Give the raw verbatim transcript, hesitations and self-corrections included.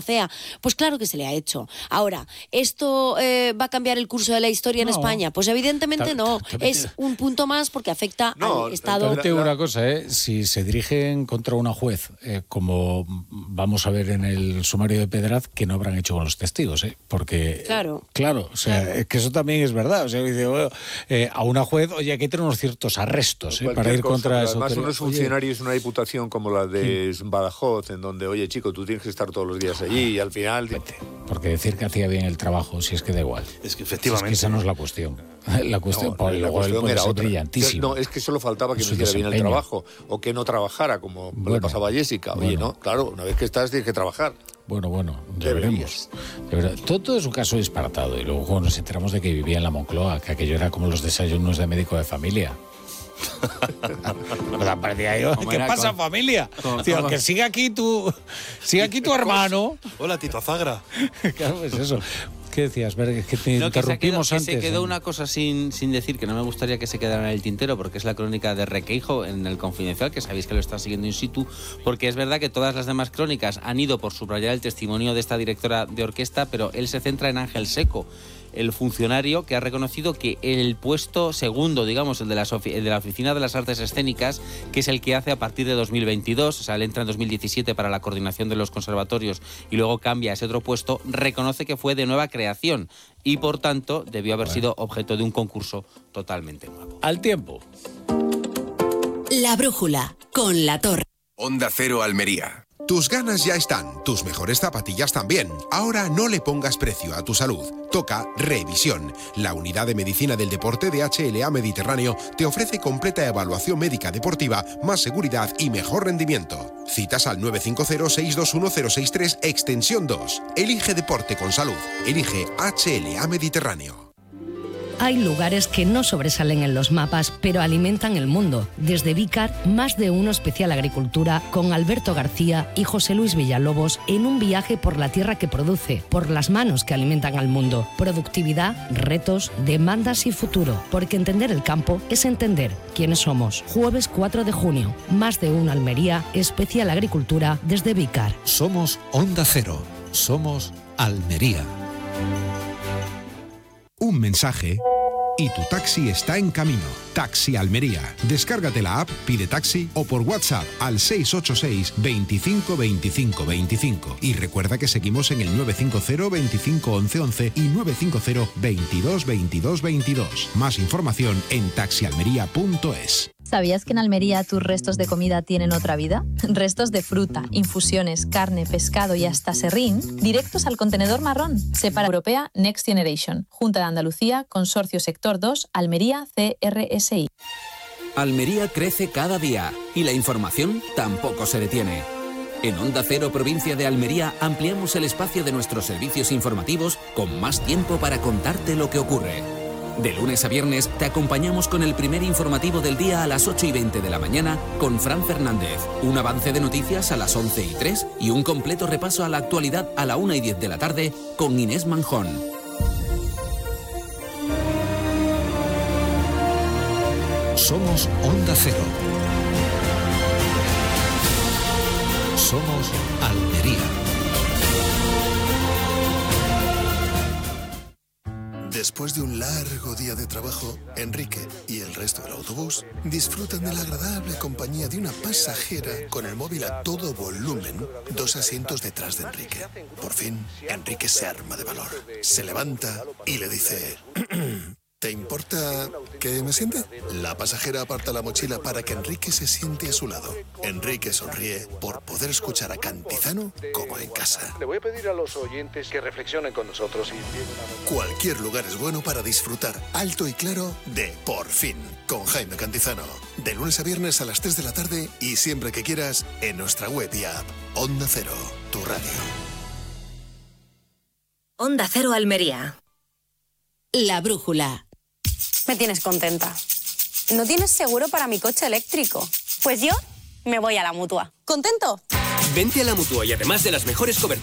panacea. Pues claro que se le ha hecho. Ahora, ¿esto eh, va a cambiar el curso de la historia no. en España? Pues evidentemente ta, no. Ta, ta, es un punto más porque afecta no, al Estado. Te digo una cosa, ¿eh? Si se dirigen contra una juez, eh, como vamos a ver en el sumario de Pedraz, que no habrán hecho con los testigos, ¿eh? Porque, claro, claro, o sea, claro. es que eso también es verdad. O sea, dice, bueno, eh, a una juez, oye, hay que tener unos ciertos arrestos ¿eh? para ir cosa, contra eso. Además, uno es funcionario, es una diputación como la de sí. Badajoz, en donde, oye, chico, tú tienes que estar todos los días allí y al final... Porque decir que hacía bien el trabajo, si es que da igual. Es que efectivamente... Si es que esa no es la cuestión. La cuestión, no, la cuestión era otra. Brillantísimo. No, es que solo faltaba que no hiciera bien el trabajo o que no trabajara, como bueno, le pasaba a Jessica. Oye, bueno. no, claro, una vez que estás tienes que trabajar. Bueno, bueno, ya veremos. Todo, todo es un caso disparatado. Y luego cuando nos enteramos de que vivía en la Moncloa, que aquello era como los desayunos de médico de familia. ¿Qué pasa, con, familia? Con, Tío, con, que siga aquí tu siga aquí tu hermano. Hola, Tito Azagra. Claro, pues eso. ¿Qué decías? Ver, que te no, interrumpimos que se quedó, antes. Que se quedó ¿no? una cosa sin, sin decir, que no me gustaría que se quedara en el tintero, porque es la crónica de Requeijo en El Confidencial, que sabéis que lo está siguiendo in situ, porque es verdad que todas las demás crónicas han ido por subrayar el testimonio de esta directora de orquesta, pero él se centra en Ángel Seco, el funcionario que ha reconocido que el puesto segundo, digamos, el de, las ofi- el de la Oficina de las Artes Escénicas, que es el que hace a partir de dos mil veintidós, o sea, él entra en dos mil diecisiete para la coordinación de los conservatorios y luego cambia a ese otro puesto, reconoce que fue de nueva creación y, por tanto, debió haber bueno. sido objeto de un concurso totalmente nuevo. Al tiempo. La brújula, con La Torre. Onda Cero Almería. Tus ganas ya están, tus mejores zapatillas también. Ahora no le pongas precio a tu salud. Toca Revisión. La unidad de medicina del deporte de H L A Mediterráneo te ofrece completa evaluación médica deportiva, más seguridad y mejor rendimiento. Citas al nueve cinco cero, seis dos uno, cero seis tres, extensión dos. Elige deporte con salud. Elige H L A Mediterráneo. Hay lugares que no sobresalen en los mapas, pero alimentan el mundo. Desde Vícar, más de uno especial agricultura, con Alberto García y José Luis Villalobos, en un viaje por la tierra que produce, por las manos que alimentan al mundo. Productividad, retos, demandas y futuro. Porque entender el campo es entender quiénes somos. Jueves cuatro de junio, más de uno Almería, especial agricultura desde Vícar. Somos Onda Cero. Somos Almería. Un mensaje y tu taxi está en camino. Taxi Almería. Descárgate la app, pide taxi o por WhatsApp al seis ocho seis, veinticinco, veinticinco, veinticinco. Y recuerda que seguimos en el nueve cinco cero, veinticinco, once, once y nueve cinco cero, veintidós, veintidós, veintidós. Más información en taxi almería punto es. ¿Sabías que en Almería tus restos de comida tienen otra vida? Restos de fruta, infusiones, carne, pescado y hasta serrín, directos al contenedor marrón. Separa Europea Next Generation. Junta de Andalucía, Consorcio Sector dos, Almería C R S I. Almería crece cada día y la información tampoco se detiene. En Onda Cero Provincia de Almería ampliamos el espacio de nuestros servicios informativos con más tiempo para contarte lo que ocurre. De lunes a viernes te acompañamos con el primer informativo del día a las ocho y veinte de la mañana con Fran Fernández, un avance de noticias a las once y tres y un completo repaso a la actualidad a la una y diez de la tarde con Inés Manjón. Somos Onda Cero. Somos Almería. Después de un largo día de trabajo, Enrique y el resto del autobús disfrutan de la agradable compañía de una pasajera con el móvil a todo volumen, dos asientos detrás de Enrique. Por fin, Enrique se arma de valor, se levanta y le dice... ¿Te importa que me siente? La pasajera aparta la mochila para que Enrique se siente a su lado. Enrique sonríe por poder escuchar a Cantizano como en casa. Le voy a pedir a los oyentes que reflexionen con nosotros. Y... Cualquier lugar es bueno para disfrutar alto y claro de Por Fin, con Jaime Cantizano. De lunes a viernes a las tres de la tarde y siempre que quieras en nuestra web y app. Onda Cero, tu radio. Onda Cero Almería. La brújula. Me tienes contenta. ¿No tienes seguro para mi coche eléctrico? Pues yo me voy a la Mutua. ¿Contento? Vente a la Mutua y además de las mejores coberturas